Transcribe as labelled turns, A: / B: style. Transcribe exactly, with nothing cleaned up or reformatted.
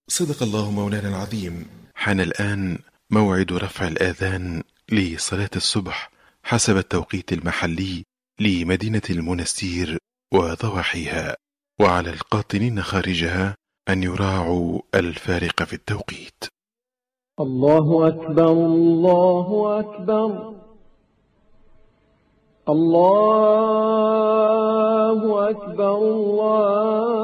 A: صدق الله مولانا العظيم. حان الآن موعد رفع الآذان لصلاة الصبح حسب التوقيت المحلي لمدينة المنستير وضواحيها، وعلى القاطنين خارجها أن يراعوا الفارق في التوقيت.
B: الله أكبر الله أكبر الله أكبر الله